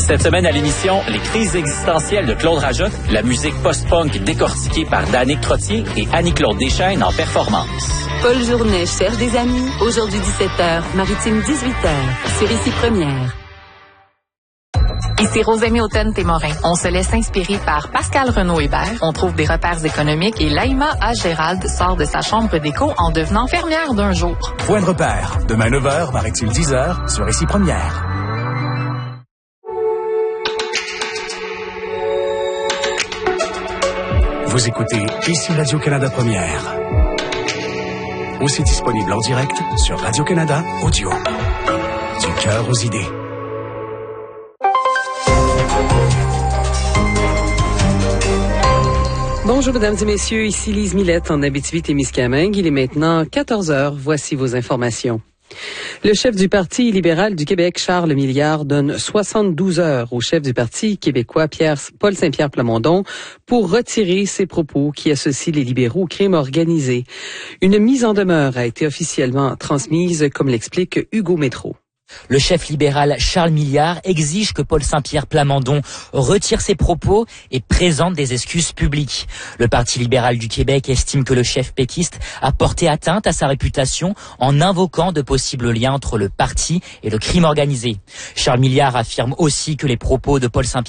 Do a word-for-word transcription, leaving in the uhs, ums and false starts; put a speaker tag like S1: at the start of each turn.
S1: Cette semaine à l'émission, les crises existentielles de Claude Rajotte, la musique post-punk décortiquée par Danick Trottier et Annie-Claude Deschaines en performance.
S2: Paul Journet cherche des amis. Aujourd'hui dix-sept heures, Maritime dix-huit heures, sur Ici Première.
S3: Ici Rosemée Automne-Témorin. On se laisse inspirer par Pascal Renaud-Hébert. On trouve des repères économiques et Laïma H. Gérald sort de sa chambre d'écho en devenant fermière d'un jour.
S4: Point de repère. Demain neuf heures, Maritime dix heures, sur Ici Première. Vous écoutez Ici Radio-Canada Première. Aussi disponible en direct sur Radio-Canada Audio. Du cœur aux idées.
S5: Bonjour mesdames et messieurs, ici Lise Millette en Abitibi-Témiscamingue. Il est maintenant quatorze heures. Voici vos informations. Le chef du Parti libéral du Québec, Charles Milliard, donne soixante-douze heures au chef du Parti québécois, Pierre, Paul Saint-Pierre Plamondon, pour retirer ses propos qui associent les libéraux au crime organisé. Une mise en demeure a été officiellement transmise, comme l'explique Hugo Métro.
S6: Le chef libéral Charles Milliard exige que Paul Saint-Pierre Plamondon retire ses propos et présente des excuses publiques. Le Parti libéral du Québec estime que le chef péquiste a porté atteinte à sa réputation en invoquant de possibles liens entre le parti et le crime organisé. Charles Milliard affirme aussi que les propos de Paul Saint-Pierre